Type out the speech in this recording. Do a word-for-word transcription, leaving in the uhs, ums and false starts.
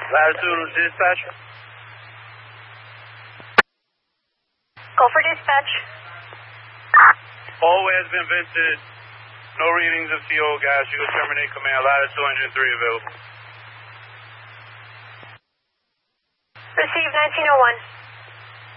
Latitude dispatch. Go for dispatch. Hallway has been vented. No readings of C O gas. You can terminate command. Latitude engine three available. Receive nineteen oh one.